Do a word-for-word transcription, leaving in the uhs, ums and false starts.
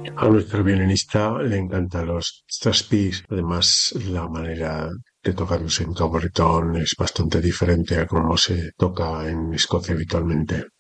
A nuestro violinista le encantan los strathspeys. Además, la manera de tocarlos en Cabo Bretón es bastante diferente a cómo se toca en Escocia habitualmente.